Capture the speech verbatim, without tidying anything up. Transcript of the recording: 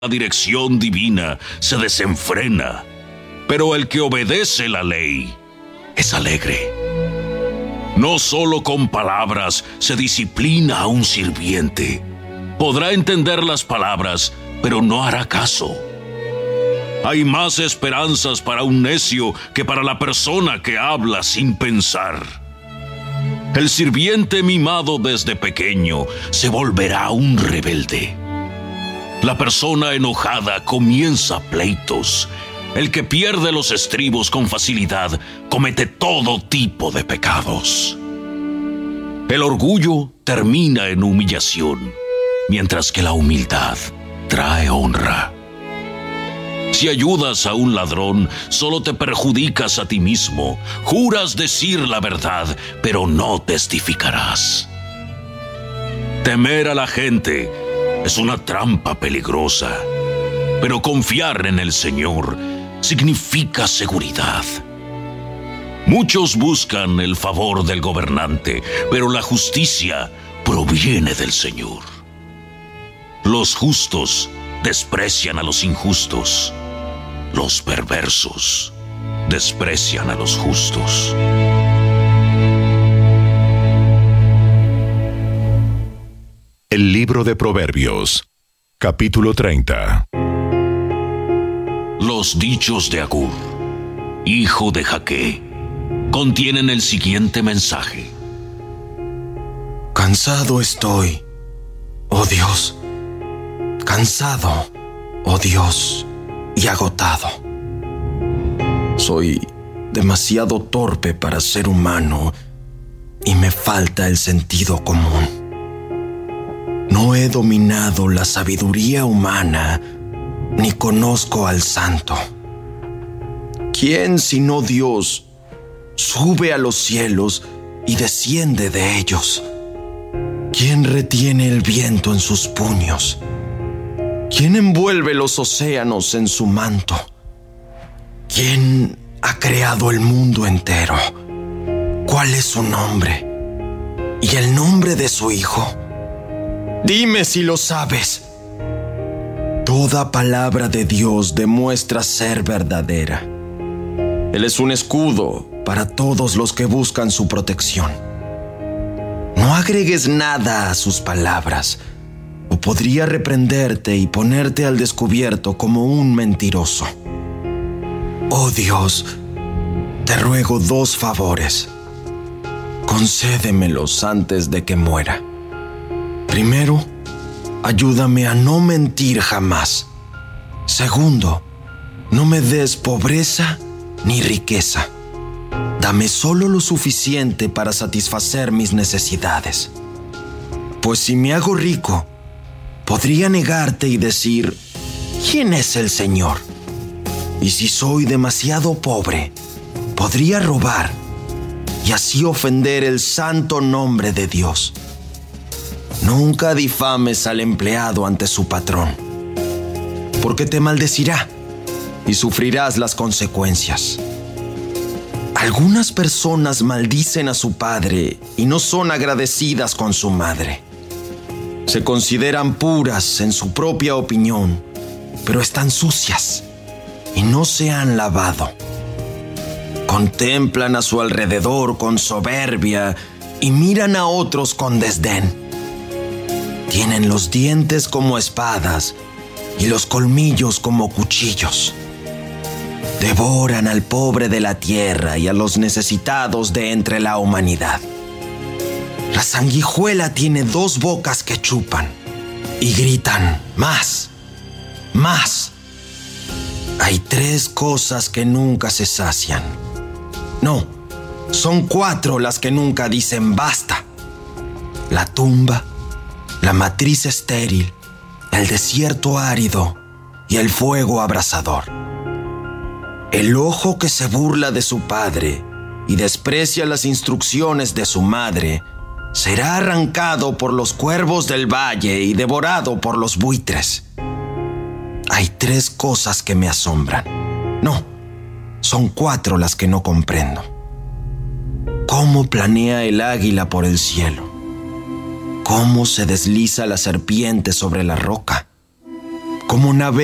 La dirección divina se desenfrena, pero el que obedece la ley es alegre. No solo con palabras se disciplina a un sirviente. Podrá entender las palabras, pero no hará caso. Hay más esperanzas para un necio que para la persona que habla sin pensar. El sirviente mimado desde pequeño se volverá un rebelde. La persona enojada comienza pleitos. El que pierde los estribos con facilidad comete todo tipo de pecados. El orgullo termina en humillación, mientras que la humildad trae honra. Si ayudas a un ladrón, solo te perjudicas a ti mismo. Juras decir la verdad, pero no testificarás. Temer a la gente es una trampa peligrosa, pero confiar en el Señor significa seguridad. Muchos buscan el favor del gobernante, pero la justicia proviene del Señor. Los justos desprecian a los injustos. Los perversos desprecian a los justos. El libro de Proverbios, capítulo treinta. Los dichos de Agur, hijo de Jaque, contienen el siguiente mensaje. Cansado estoy, oh Dios, cansado, oh Dios, y agotado. Soy demasiado torpe para ser humano y me falta el sentido común. No he dominado la sabiduría humana, ni conozco al santo. ¿Quién sino Dios sube a los cielos y desciende de ellos? ¿Quién retiene el viento en sus puños? ¿Quién envuelve los océanos en su manto? ¿Quién ha creado el mundo entero? ¿Cuál es su nombre? ¿Y el nombre de su hijo? Dime si lo sabes. Toda palabra de Dios demuestra ser verdadera. Él es un escudo para todos los que buscan su protección. No agregues nada a sus palabras, o podría reprenderte y ponerte al descubierto como un mentiroso. Oh Dios, te ruego dos favores. Concédemelos antes de que muera. Primero, ayúdame a no mentir jamás. Segundo, no me des pobreza ni riqueza. Dame solo lo suficiente para satisfacer mis necesidades. Pues si me hago rico, podría negarte y decir, ¿quién es el Señor? Y si soy demasiado pobre, podría robar y así ofender el santo nombre de Dios. Nunca difames al empleado ante su patrón, porque te maldecirá y sufrirás las consecuencias. Algunas personas maldicen a su padre y no son agradecidas con su madre. Se consideran puras en su propia opinión, pero están sucias y no se han lavado. Contemplan a su alrededor con soberbia y miran a otros con desdén. Tienen los dientes como espadas y los colmillos como cuchillos. Devoran al pobre de la tierra y a los necesitados de entre la humanidad. La sanguijuela tiene dos bocas que chupan y gritan, ¡más! ¡Más! Hay tres cosas que nunca se sacian. No, son cuatro las que nunca dicen basta. La tumba, la matriz estéril, el desierto árido y el fuego abrasador. El ojo que se burla de su padre y desprecia las instrucciones de su madre será arrancado por los cuervos del valle y devorado por los buitres. Hay tres cosas que me asombran. No, son cuatro las que no comprendo. ¿Cómo planea el águila por el cielo? ¿Cómo se desliza la serpiente sobre la roca? como nave